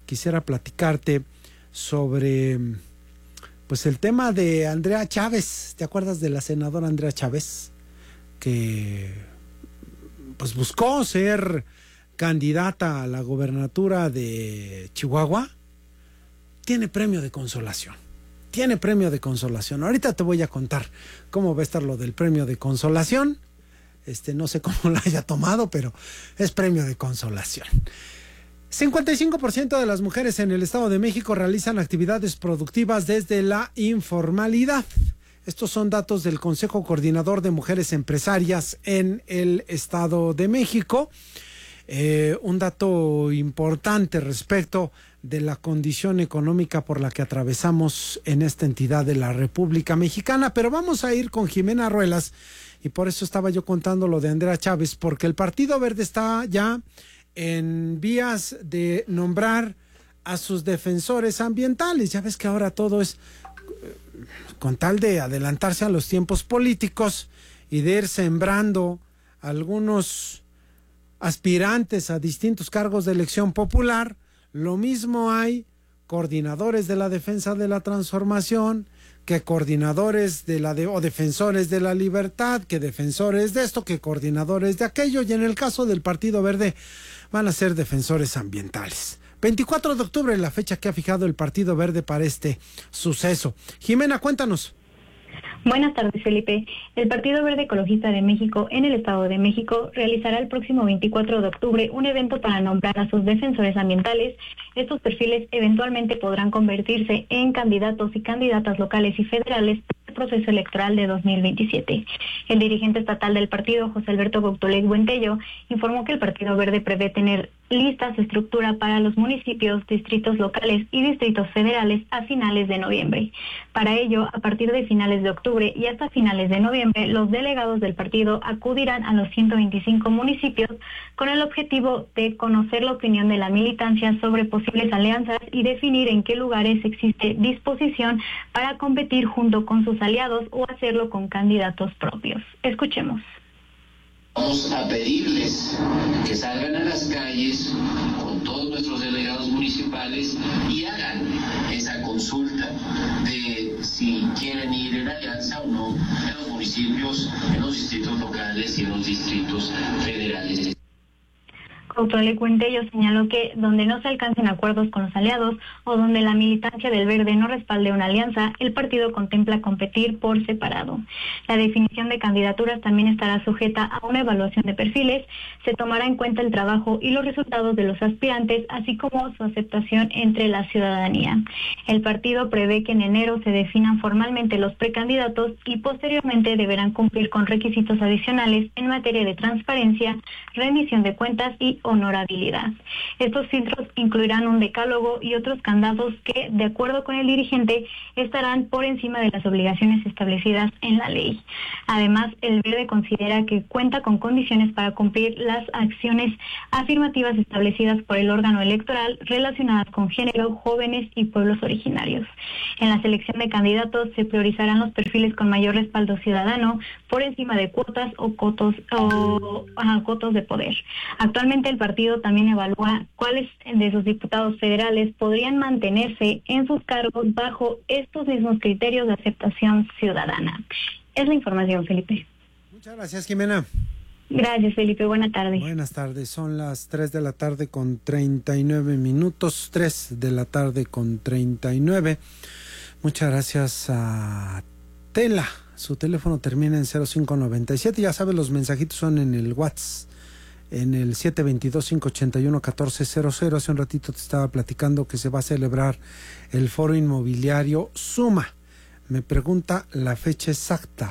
quisiera platicarte sobre pues el tema de Andrea Chávez. ¿Te acuerdas de la senadora Andrea Chávez? Que pues buscó ser candidata a la gobernatura de Chihuahua. Tiene premio de consolación. Tiene premio de consolación. Ahorita te voy a contar cómo va a estar lo del premio de consolación. No sé cómo lo haya tomado, pero es premio de consolación. 55% de las mujeres en el Estado de México realizan actividades productivas desde la informalidad. Estos son datos del Consejo Coordinador de Mujeres Empresarias en el Estado de México. Un dato importante respecto de la condición económica por la que atravesamos en esta entidad de la República Mexicana. Pero vamos a ir con Jimena Ruelas, y por eso estaba yo contando lo de Andrea Chávez, porque el Partido Verde está ya en vías de nombrar a sus defensores ambientales. Ya ves que ahora todo es con tal de adelantarse a los tiempos políticos y de ir sembrando algunos aspirantes a distintos cargos de elección popular. Lo mismo hay coordinadores de la defensa de la transformación, que coordinadores o defensores de la libertad, que defensores de esto, que coordinadores de aquello, y en el caso del Partido Verde van a ser defensores ambientales. 24 de octubre, la fecha que ha fijado el Partido Verde para este suceso. Jimena, cuéntanos. Buenas tardes, Felipe. El Partido Verde Ecologista de México en el Estado de México realizará el próximo 24 de octubre un evento para nombrar a sus defensores ambientales. Estos perfiles eventualmente podrán convertirse en candidatos y candidatas locales y federales para el proceso electoral de 2027. El dirigente estatal del partido, José Alberto Goctolec Buentello, informó que el Partido Verde prevé tener listas de estructura para los municipios, distritos locales y distritos federales a finales de noviembre. Para ello, a partir de finales de octubre y hasta finales de noviembre, los delegados del partido acudirán a los 125 municipios con el objetivo de conocer la opinión de la militancia sobre posibles alianzas y definir en qué lugares existe disposición para competir junto con sus aliados o hacerlo con candidatos propios. Escuchemos. Vamos a pedirles que salgan a las calles con todos nuestros delegados municipales y hagan esa consulta de si quieren ir en alianza o no en los municipios, en los distritos locales y en los distritos federales. Goctolec Buentello señaló que donde no se alcancen acuerdos con los aliados o donde la militancia del Verde no respalde una alianza, el partido contempla competir por separado. La definición de candidaturas también estará sujeta a una evaluación de perfiles. Se tomará en cuenta el trabajo y los resultados de los aspirantes, así como su aceptación entre la ciudadanía. El partido prevé que en enero se definan formalmente los precandidatos y posteriormente deberán cumplir con requisitos adicionales en materia de transparencia, rendición de cuentas y honorabilidad. Estos filtros incluirán un decálogo y otros candados que, de acuerdo con el dirigente, estarán por encima de las obligaciones establecidas en la ley. Además, el Verde considera que cuenta con condiciones para cumplir las acciones afirmativas establecidas por el órgano electoral relacionadas con género, jóvenes y pueblos originarios. En la selección de candidatos se priorizarán los perfiles con mayor respaldo ciudadano por encima de cuotas o cotos de poder. Actualmente el partido también evalúa cuáles de sus diputados federales podrían mantenerse en sus cargos bajo estos mismos criterios de aceptación ciudadana. Es la información, Felipe. Muchas gracias, Jimena. Gracias, Felipe. Buenas tardes. Buenas tardes. Son las 3 de la tarde con 39 minutos. 3 de la tarde con 39. Muchas gracias a Tela. Su teléfono termina en 0597. Ya sabe, los mensajitos son en el WhatsApp, en el 722-581-1400. Hace un ratito te estaba platicando que se va a celebrar el Foro Inmobiliario Suma. Me pregunta la fecha exacta.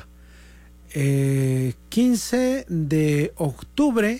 15 de octubre,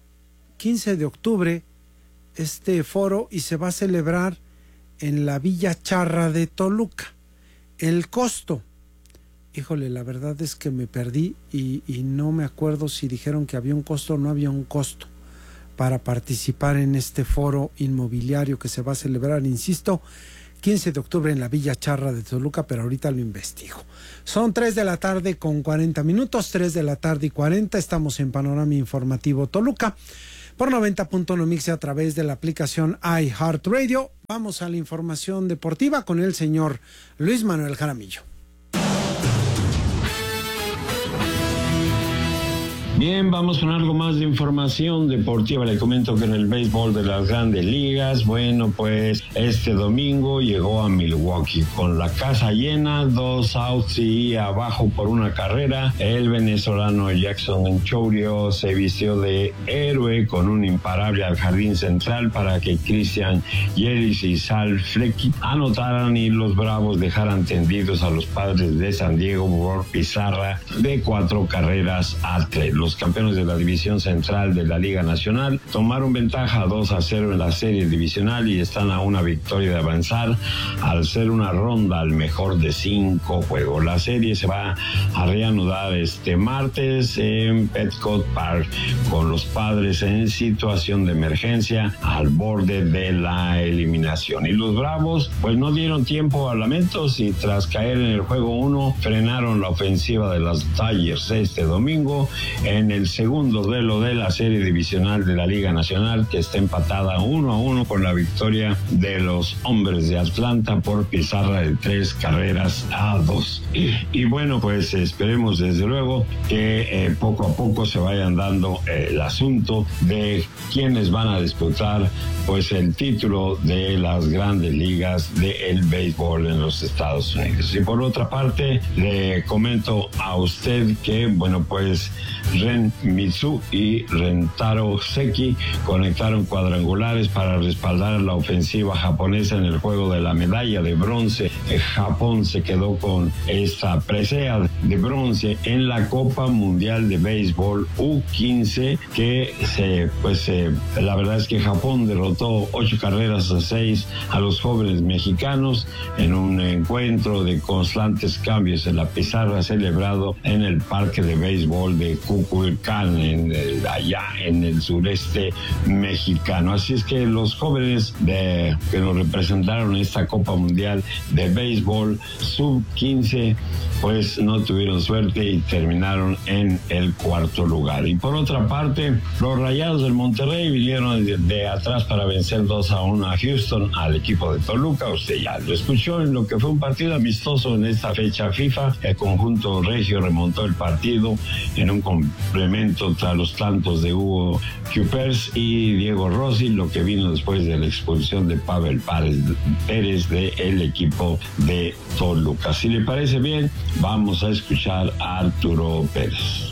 este foro, y se va a celebrar en la Villa Charra de Toluca. El costo, híjole, la verdad es que me perdí y no me acuerdo si dijeron que había un costo o no había un costo para participar en este foro inmobiliario que se va a celebrar, insisto, 15 de octubre en la Villa Charra de Toluca, pero ahorita lo investigo. Son 3 de la tarde con 40 minutos, 3 de la tarde y 40, estamos en Panorama Informativo Toluca. por 90.1 Mix a través de la aplicación iHeartRadio. Vamos a la información deportiva con el señor Luis Manuel Jaramillo. Bien, vamos con algo más de información deportiva. Le comento que en el béisbol de las grandes ligas, bueno, pues este domingo llegó a Milwaukee con la casa llena, 2 outs y abajo por una carrera. El venezolano Jackson Chourio se vistió de héroe con un imparable al jardín central para que Christian Yelich y Sal Flecky anotaran y los Bravos dejaran tendidos a los Padres de San Diego por pizarra de 4 carreras a 3. Los campeones de la división central de la Liga Nacional tomaron ventaja 2-0 en la serie divisional y están a una victoria de avanzar al ser una ronda al mejor de 5 juegos. La serie se va a reanudar este martes en Petco Park con los Padres en situación de emergencia al borde de la eliminación. Y los Bravos pues no dieron tiempo a lamentos y tras caer en el juego 1 frenaron la ofensiva de los Dodgers este domingo en el segundo duelo de la serie divisional de la Liga Nacional, que está empatada 1-1 con la victoria de los Hombres de Atlanta por pizarra de 3 carreras a 2. Y bueno, pues esperemos desde luego que poco a poco se vayan dando el asunto de quiénes van a disputar pues el título de las grandes ligas del béisbol en los Estados Unidos. Y por otra parte, le comento a usted que, bueno, pues Ren Mitsu y Rentaro Seki conectaron cuadrangulares para respaldar la ofensiva japonesa en el juego de la medalla de bronce. Japón se quedó con esta presea de bronce en la Copa Mundial de Béisbol U15 que la verdad es que Japón derrotó 8 carreras a 6 a los jóvenes mexicanos en un encuentro de constantes cambios en la pizarra celebrado en el Parque de Béisbol de Cuculcán, allá en el sureste mexicano. Así es que los jóvenes que nos representaron en esta Copa Mundial de Béisbol Sub-15 pues no tuvieron suerte y terminaron en el 4º lugar. Y por otra parte, los Rayados del Monterrey vinieron de atrás para vencer 2-1 a Houston, al equipo de Toluca. Usted ya lo escuchó en lo que fue un partido amistoso en esta fecha FIFA. El conjunto regio remontó el partido en un complemento tras los tantos de Hugo Cupers y Diego Rossi, lo que vino después de la expulsión de Pavel Pérez del equipo de Toluca. Si le parece bien, vamos a escuchar a Arturo Pérez.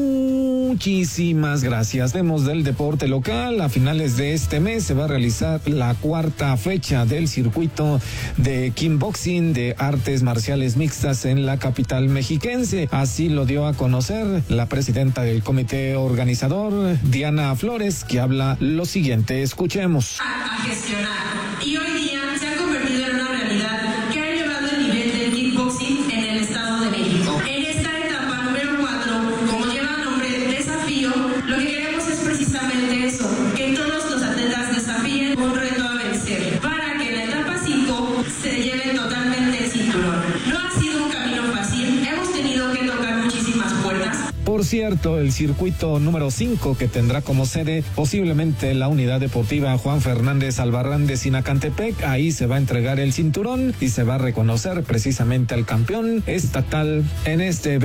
Muchísimas gracias. Hablemos del deporte local. A finales de este mes se va a realizar la 4ª fecha del circuito de kickboxing de artes marciales mixtas en la capital mexiquense. Así lo dio a conocer la presidenta del comité organizador, Diana Flores, que habla lo siguiente. Escuchemos. A gestionar. Y hoy día se ha convertido en una realidad que ha elevado el nivel del kickboxing en el Estado de México. En esta etapa número 4, como lleva nombre desafío, lo que queremos es precisamente eso, que todos los atletas desafíen un reto a vencer, para que en la etapa 5 se lleven totalmente el cinturón. No ha sido un camino fácil, hemos tenido que tocar muchísimas puertas. Por cierto, el circuito número 5, que tendrá como sede posiblemente la unidad deportiva Juan Fernández Albarrán de Sinacantepec, ahí se va a entregar el cinturón y se va a reconocer precisamente al campeón estatal en este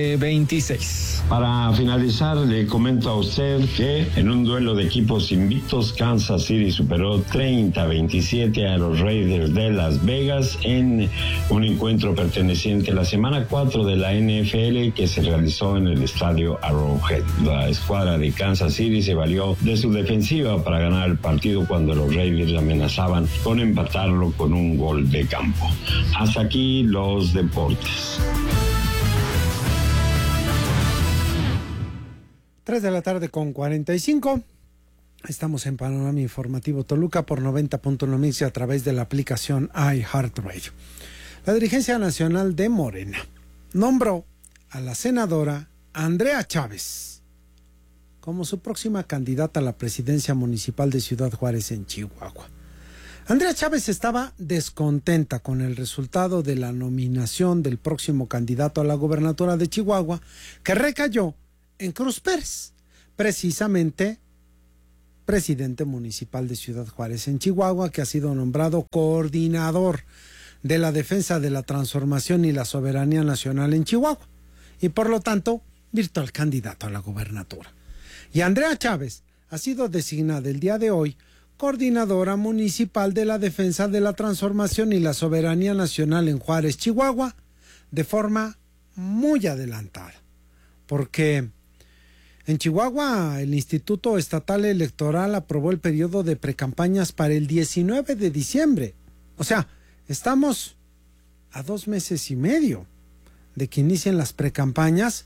2026. Para finalizar, le comento a usted que en un duelo de equipos invictos, Kansas City superó 30-27 a los Raiders de Las Vegas en un encuentro perteneciente a la semana 4 de la NFL que se realizó en el estadio Arrowhead. La escuadra de Kansas City se valió de su defensiva para ganar el partido cuando los Raiders amenazaban con empatarlo con un gol de campo. Hasta aquí los deportes. 3:45 p.m. Estamos en Panorama Informativo Toluca por 90.1 Mix a través de la aplicación iHeartRadio. La dirigencia nacional de Morena nombró a la senadora Andrea Chávez como su próxima candidata a la presidencia municipal de Ciudad Juárez en Chihuahua. Andrea Chávez estaba descontenta con el resultado de la nominación del próximo candidato a la gobernatura de Chihuahua, que recayó en Cruz Pérez, precisamente presidente municipal de Ciudad Juárez en Chihuahua, que ha sido nombrado coordinador de la defensa de la transformación y la soberanía nacional en Chihuahua, y por lo tanto, virtual candidato a la gubernatura. Y Andrea Chávez ha sido designada el día de hoy coordinadora municipal de la defensa de la transformación y la soberanía nacional en Juárez, Chihuahua, de forma muy adelantada, porque en Chihuahua el Instituto Estatal Electoral aprobó el periodo de precampañas para el 19 de diciembre. O sea, estamos a 2 meses y medio de que inicien las precampañas,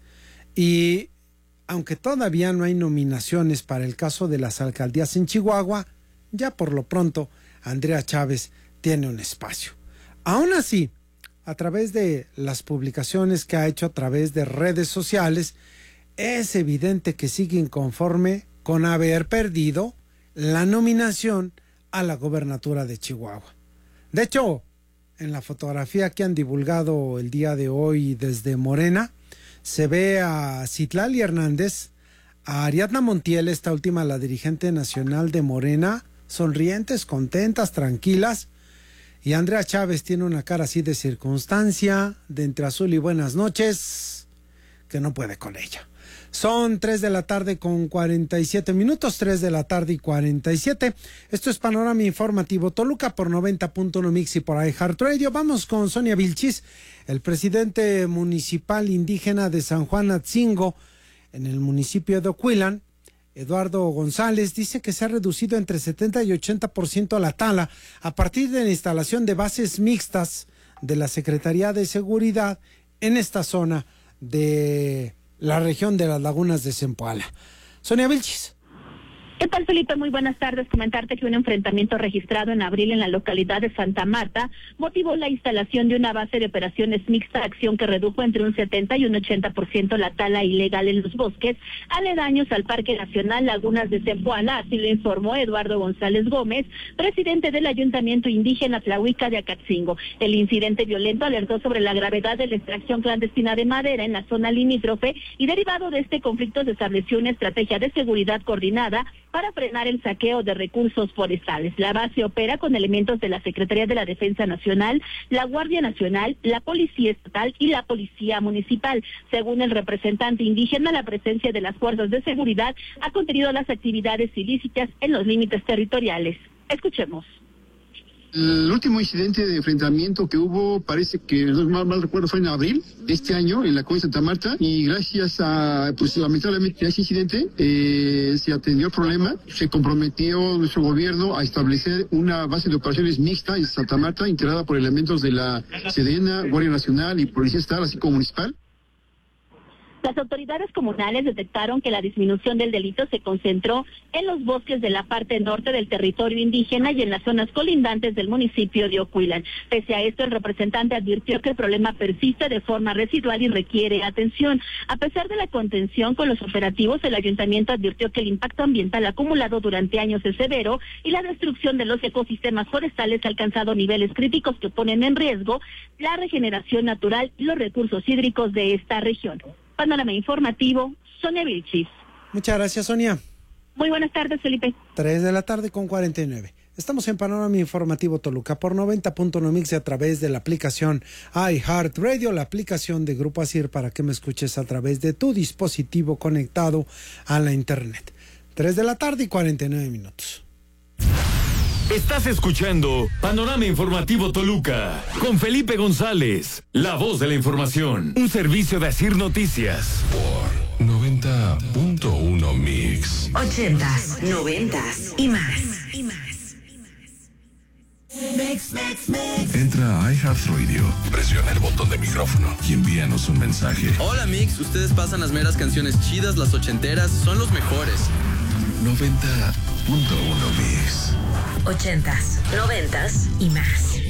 y aunque todavía no hay nominaciones para el caso de las alcaldías en Chihuahua, ya por lo pronto Andrea Chávez tiene un espacio. Aún así, a través de las publicaciones que ha hecho a través de redes sociales, es evidente que sigue inconforme con haber perdido la nominación a la gobernatura de Chihuahua. De hecho, en la fotografía que han divulgado el día de hoy desde Morena, se ve a Citlali Hernández, a Ariadna Montiel, esta última la dirigente nacional de Morena, sonrientes, contentas, tranquilas, y Andrea Chávez tiene una cara así de circunstancia, de entre azul y buenas noches, que no puede con ella. Son 3 de la tarde con 47 minutos, 3 de la tarde y 47. Esto es Panorama Informativo Toluca por 90.1 Mix y por iHeartRadio. Vamos con Sonia Vilchis, el presidente municipal indígena de San Juan Atzingo, en el municipio de Ocuilan. Eduardo González dice que se ha reducido entre 70 y 80% la tala a partir de la instalación de bases mixtas de la Secretaría de Seguridad en esta zona de la región de las lagunas de Zempoala. Sonia Vilchis. ¿Qué tal, Felipe? Muy buenas tardes. Comentarte que un enfrentamiento registrado en abril en la localidad de Santa Marta motivó la instalación de una base de operaciones mixta, acción que redujo entre un 70 y un 80% la tala ilegal en los bosques aledaños al Parque Nacional Lagunas de Zempoala, así lo informó Eduardo González Gómez, presidente del Ayuntamiento Indígena Tlahuica de Acatzingo. El incidente violento alertó sobre la gravedad de la extracción clandestina de madera en la zona limítrofe, y derivado de este conflicto se estableció una estrategia de seguridad coordinada para frenar el saqueo de recursos forestales. La base opera con elementos de la Secretaría de la Defensa Nacional, la Guardia Nacional, la Policía Estatal y la Policía Municipal. Según el representante indígena, la presencia de las fuerzas de seguridad ha contenido las actividades ilícitas en los límites territoriales. Escuchemos. El último incidente de enfrentamiento que hubo, parece que, no mal recuerdo, fue en abril de este año, en la Cueva de Santa Marta, y gracias a, pues lamentablemente a ese incidente, se atendió el problema, se comprometió nuestro gobierno a establecer una base de operaciones mixta en Santa Marta, integrada por elementos de la Sedena, Guardia Nacional y Policía Estatal, así como municipal. Las autoridades comunales detectaron que la disminución del delito se concentró en los bosques de la parte norte del territorio indígena y en las zonas colindantes del municipio de Ocuilan. Pese a esto, el representante advirtió que el problema persiste de forma residual y requiere atención. A pesar de la contención con los operativos, el ayuntamiento advirtió que el impacto ambiental acumulado durante años es severo y la destrucción de los ecosistemas forestales ha alcanzado niveles críticos que ponen en riesgo la regeneración natural y los recursos hídricos de esta región. Panorama Informativo, Sonia Vilchis. Muchas gracias, Sonia. Muy buenas tardes, Felipe. 3 de la tarde con 49. Estamos en Panorama Informativo Toluca por 90.1 Mix a través de la aplicación iHeartRadio, la aplicación de Grupo Asir, para que me escuches a través de tu dispositivo conectado a la internet. 3 de la tarde y 49 minutos. Estás escuchando Panorama Informativo Toluca con Felipe González, la voz de la información. Un servicio de Asir Noticias. Por 90.1 Mix. 80s, 90s y más. Entra a iHeartRadio, presiona el botón de micrófono y envíanos un mensaje. Hola Mix, ustedes pasan las meras canciones chidas, las ochenteras, son los mejores. 90.1 Mix. 80s, 90s y más.